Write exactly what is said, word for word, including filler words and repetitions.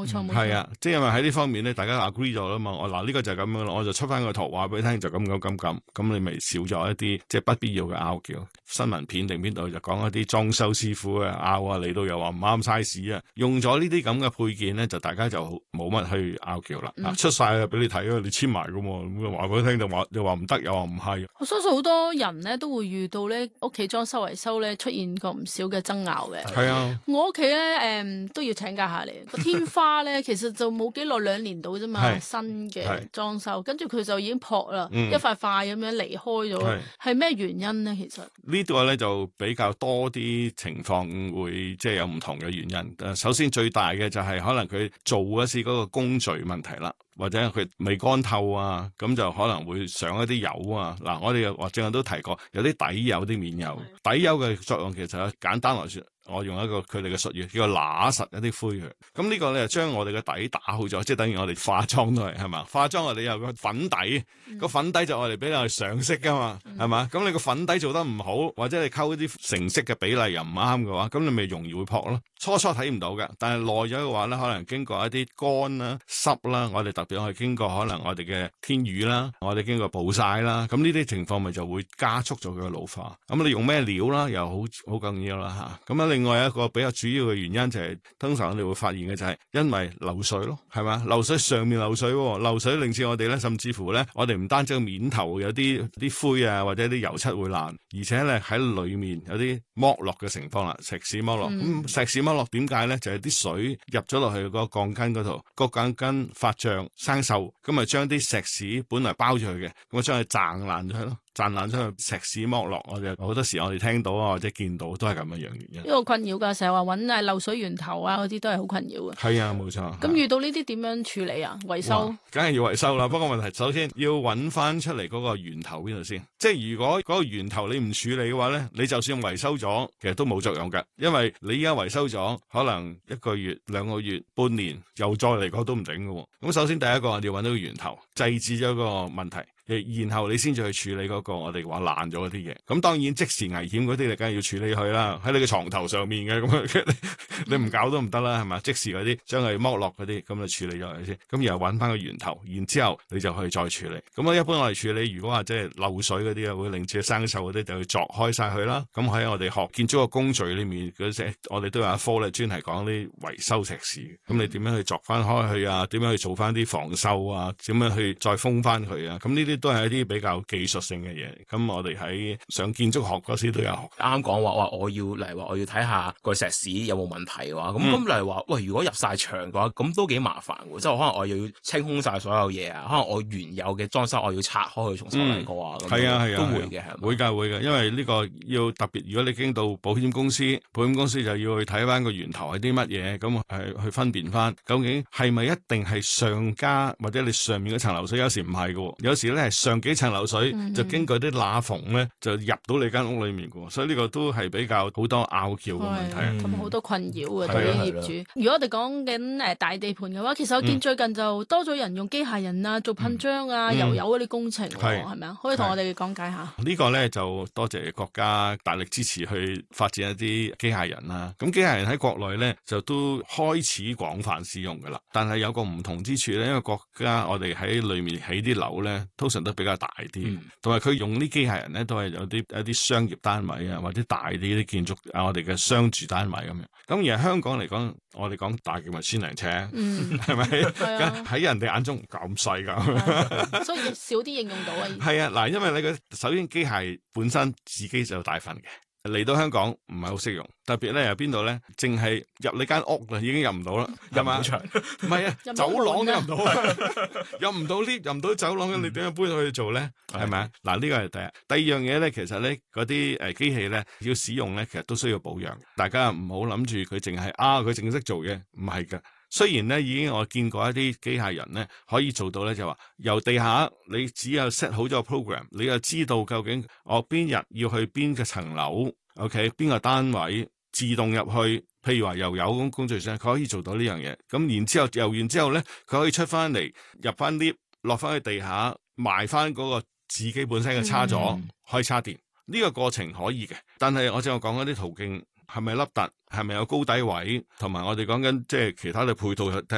冇錯冇錯。 係啊，即係因為喺呢方面咧，大家 agree 咗啦嘛。我嗱呢個就係咁樣咯，我就出翻個圖話俾你聽，就咁咁咁咁，咁你咪少咗一啲即係不必要嘅拗撬。新聞片定邊度就講一啲裝修師傅啊拗啊，嚟到又話唔啱 size 啊，用咗呢啲咁嘅配件咧，就大家就冇乜去拗撬啦。嗯、出晒啊俾你睇啊，你簽埋噶嘛，咁話俾你聽就話又話唔得，又話唔係。 我相信好多人咧都會遇到咧屋企裝修維修咧出現過唔少嘅爭拗嘅。 係啊， 我屋企咧誒都要請教下你個天花咧，其實就冇幾耐兩年到啫嘛，新嘅裝修，跟住佢就已經破啦，嗯、一塊塊咁樣離開咗，係咩原因咧？其實呢個咧就比較多啲情況會即係有唔同嘅原因。誒，首先最大嘅就係可能佢做嗰時嗰個工序問題啦，或者佢未乾透啊，咁就可能會上一啲油啊。嗱，我哋或者我都提過，有啲底油、啲面油，底油嘅作用其實簡單來說，我用一個佢哋嘅術語叫做揦實一啲灰佢。咁呢個咧就將我哋嘅底打好咗，即係等於我哋化妝都係係嘛？化妝我哋有個粉底，個、嗯、粉底就我哋比較上色噶嘛，係嘛？咁、嗯、你個粉底做得唔好，或者你溝一啲成色嘅比例又唔啱嘅話，咁你咪容易會撲咯。初初睇唔到嘅，但係耐咗嘅話咧，可能經過一啲乾啦、濕啦，我哋特別係經過可能我哋嘅天雨啦，我哋經過暴曬啦，咁呢啲情況咪就會加速咗佢嘅老化。咁你用咩料啦，又好好緊要啦嚇。咁啊，另外一個比較主要嘅原因就係、是，通常我哋會發現嘅就係因為漏水咯，係嘛？漏水上面漏水，漏水令至我哋咧，甚至乎咧，我哋唔單止個面頭有啲啲灰啊，或者啲油漆會爛，而且咧喺裏面有啲剝落嘅情況啦，石屎剝落。咁、嗯、石屎剝落點解咧？就係、是、啲水入咗落去個鋼筋嗰度，個鋼筋發脹生鏽，咁咪將啲石屎本來包住佢嘅，咁啊將佢掙爛咗佢咯。賺爛出去，石屎剝落，我哋好多時我哋聽到啊或者見到都係咁嘅樣原因。 呢個困擾㗎，成日話揾誒漏水源頭啊嗰啲都係好困擾嘅。 係啊，冇錯。 咁遇到呢啲點樣處理啊？維修？ 梗係要維修啦。不過問題首先要揾翻出嚟嗰個源頭邊度先。即係如果嗰個源頭你唔處理嘅話咧，你就算維修咗，其實都冇作用㗎。因為你依家維修咗，可能一個月、兩個月、半年又再嚟過都唔頂㗎喎。咁首先第一個我哋要揾到個源頭，制止咗個問題。然後你先至去處理嗰個我哋話爛咗嗰啲嘢，咁當然即時危險嗰啲你梗係要處理佢啦，喺你嘅床頭上面嘅咁你唔搞都唔得啦，係嘛？即時嗰啲將佢剝落嗰啲咁就處理咗佢先，咁然後揾翻個源頭，然之後你就可以再處理。咁啊，一般我哋處理如果話即係漏水嗰啲啊，會令至生鏽嗰啲，就要鑿開晒佢啦。咁喺我哋學建築嘅工序裏面嗰隻，我哋都有一科咧專係講啲維修石屎。咁你點樣去鑿翻開去啊？點樣去做翻啲防鏽啊？點樣去再封翻佢啊？咁呢啲都係一啲比較技術性嘅嘢，咁我哋喺上建築學嗰時都有學。 啱啱講話話我要嚟話我要睇下個石屎有冇問題嘅話，咁咁嚟話喂，如果入晒牆嘅話，咁都幾麻煩嘅，即係可能我要清空晒所有嘢啊，可能我原有嘅裝修我要拆開去重新嚟過啊， 係啊係啊， 都會嘅，係啊、會㗎會㗎，因為呢個要特別，如果你經到保險公司，保險公司就要去睇翻個源頭係啲乜嘢，咁係去分辨翻究竟係咪一定係上家或者你上面嗰層流水，有時唔係嘅，有時咧係上幾層流水、嗯、就經過啲罅縫咧就入到你間屋裏面嘅，所以呢個都係比較好多拗撬嘅問題， 同埋好多困擾嘅對於業主。如果我哋講緊誒大地盤嘅話，其實我見最近就多咗人用機械人啊做噴漿啊、嗯、油油嗰啲工程，係咪啊？可以同我哋講解下？這個、呢個咧就多謝國家大力支持去發展一啲機械人啦。咁機械人喺國內咧就都開始廣泛使用噶啦，但係有個唔同之處咧，因為國家我哋喺裏面起啲樓咧，通常都比較大啲，同埋佢用啲機械人咧都係有啲一啲商業單位啊，或者大啲啲建築啊，我哋嘅商住單位咁樣。咁而喺香港嚟講，我哋講大嘅咪千零尺，係咪？喺人哋眼中咁細㗎，所以少啲應用到啊。係啊，嗱，因為你個首先機械本身自己就大份嘅。嚟到香港唔係好適用，特別咧由邊度咧？淨係入你間屋啦，已經入唔到啦，入唔到牆，唔係啊，走廊都入唔到，入唔到 lift， 入唔到走廊，你點樣搬去做咧？係咪啊？嗱，呢個係第一。第二樣嘢咧，其實咧嗰啲誒機器咧要使用咧，其實都需要保養。大家唔好諗住佢淨係啊，佢淨係識做嘅，唔係㗎。雖然咧已經我見過一啲機械人咧可以做到咧，就話由地下你只有 set 好咗個 program， 你就知道究竟我邊日要去邊個層樓 ，OK 邊個單位自動入去，譬如話又有咁工序上佢可以做到呢樣嘢。咁然之後游完之後咧，佢可以出翻嚟入翻 lift 落翻去地下埋翻嗰個自己本身嘅插座，嗯、開叉電。呢、這個過程可以嘅，但係我正話講嗰啲途徑係咪凹凸，係咪有高低位，同埋我哋講緊即係其他嘅配套。